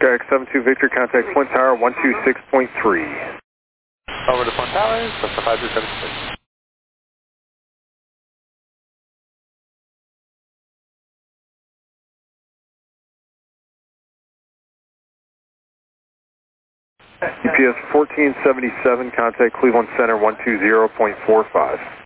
Skyx 72 Victor, contact Twin Tower 126.3. Over to Twin Towers, Cessna 5376. UPS 1477, contact Cleveland Center 120.45.